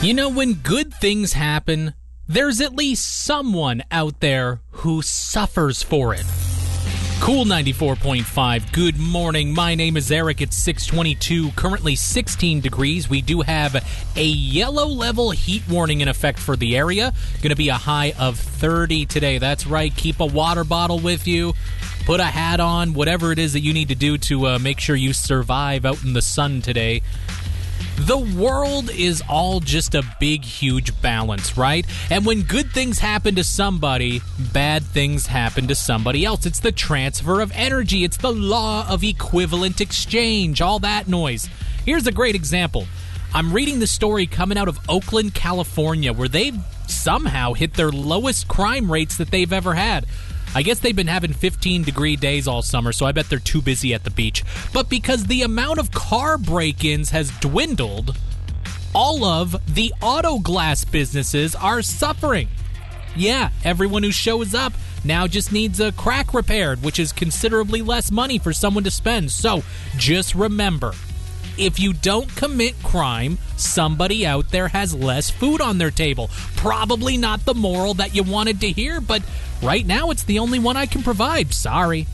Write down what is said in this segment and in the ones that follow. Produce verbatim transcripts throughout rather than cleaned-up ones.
You know, when good things happen, there's at least someone out there who suffers for it. Cool ninety-four point five, good morning. My name is Eric. It's six twenty-two, currently sixteen degrees. We do have a yellow level heat warning in effect for the area. Going to be a high of thirty today. That's right. Keep a water bottle with you. Put a hat on, whatever it is that you need to do to uh, make sure you survive out in the sun today. The world is all just a big, huge balance, right? And when good things happen to somebody, bad things happen to somebody else. It's the transfer of energy. It's the law of equivalent exchange, all that noise. Here's a great example. I'm reading the story coming out of Oakland, California, where they've somehow hit their lowest crime rates that they've ever had. I guess they've been having fifteen-degree days all summer, so I bet they're too busy at the beach. But because the amount of car break-ins has dwindled, all of the auto glass businesses are suffering. Yeah, everyone who shows up now just needs a crack repaired, which is considerably less money for someone to spend. So just remember, if you don't commit crime, somebody out there has less food on their table. Probably not the moral that you wanted to hear, but right now it's the only one I can provide. Sorry.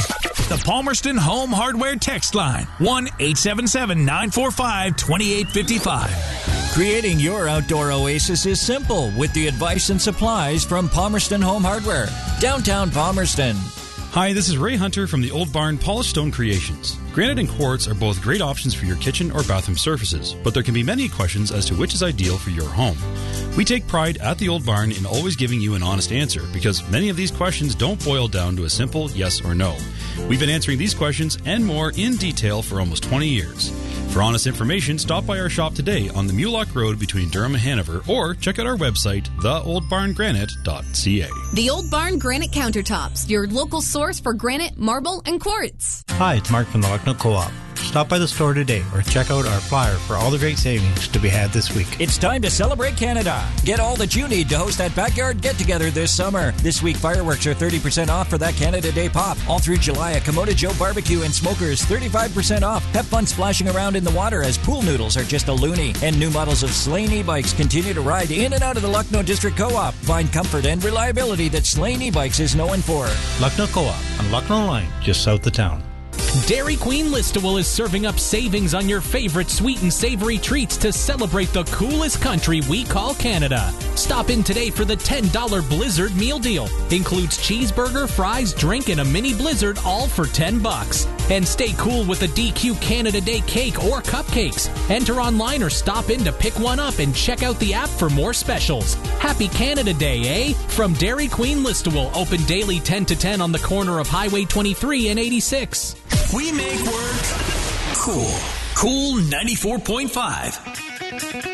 The Palmerston Home Hardware text line, one eight seven seven, nine four five, two eight five five. Creating your outdoor oasis is simple with the advice and supplies from Palmerston Home Hardware, downtown Palmerston. Hi, this is Ray Hunter from the Old Barn Polished Stone Creations. Granite and quartz are both great options for your kitchen or bathroom surfaces, but there can be many questions as to which is ideal for your home. We take pride at the Old Barn in always giving you an honest answer, because many of these questions don't boil down to a simple yes or no. We've been answering these questions and more in detail for almost twenty years. For honest information, stop by our shop today on the Mulock Road between Durham and Hanover, or check out our website, the old barn granite dot c a. The Old Barn Granite Countertops, your local source for granite, marble, and quartz. Hi, it's Mark from the Lucknow Co-op. Stop by the store today or check out our flyer for all the great savings to be had this week. It's time to celebrate Canada. Get all that you need to host that backyard get-together this summer. This week, fireworks are thirty percent off for that Canada Day pop. All through July, a Komodo Joe barbecue and smokers thirty-five percent off. Have fun splashing around in the water as pool noodles are just a loony. And new models of Slane e-bikes continue to ride in and out of the Lucknow District Co-op. Find comfort and reliability that Slane e-bikes is known for. Lucknow Co-op on Lucknow Line, just south of town. Dairy Queen Listowel is serving up savings on your favorite sweet and savory treats to celebrate the coolest country we call Canada. Stop in today for the ten dollars Blizzard meal deal. Includes cheeseburger, fries, drink, and a mini blizzard, all for ten bucks. And stay cool with a D Q Canada Day cake or cupcakes. Enter online or stop in to pick one up and check out the app for more specials. Happy Canada Day, eh? From Dairy Queen Listowel, open daily ten to ten on the corner of Highway twenty-three and eighty-six. We make work cool. Cool ninety-four point five.